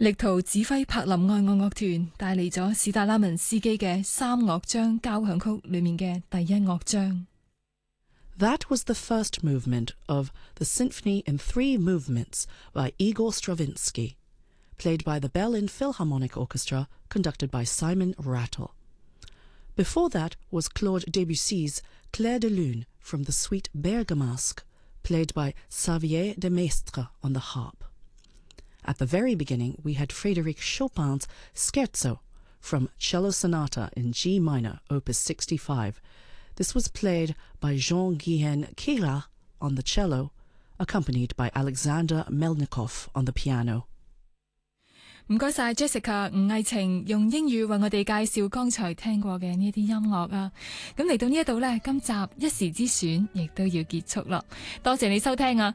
力圖指揮柏林愛樂樂團帶嚟咗史達拉文斯基嘅三樂章交響曲裏面嘅第一樂章。 That was the first movement of the Symphony in Three Movements by Igor Stravinsky, played by the Berlin Philharmonic Orchestra, conducted by Simon Rattle. Before that was Claude Debussy's Clair de Lune from the suite Bergamasque, played by Xavier de Maistre on the harp. At the very beginning, we had Frédéric Chopin's Scherzo from Cello Sonata in G minor, opus 65. This was played by Jean-Guyen Queyras on the cello, accompanied by Alexander Melnikov on the piano. 唔該晒 Jessica 吳毅晴用英語為我哋介紹剛才聽過嘅呢啲音樂啊。咁嚟到呢一度呢，今集一時之選亦都要結束啦。多謝你收聽啊！